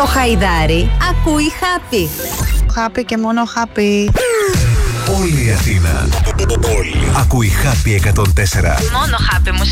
Το Χαϊδάρι ακούει Happy. Happy και μόνο Happy. Όλη η Αθήνα ακούει Happy 104. Μόνο Happy μουσική.